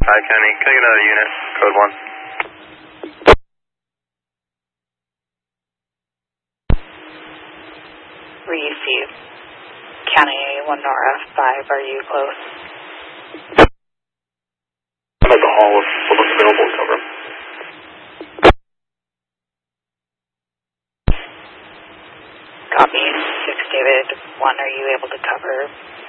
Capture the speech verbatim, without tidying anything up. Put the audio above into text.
Hi, County. Can I get another unit? Code one. Receive. County one Nora five, are you close? I'm at the hall with what's available. Cover. Copy. six David one, are you able to cover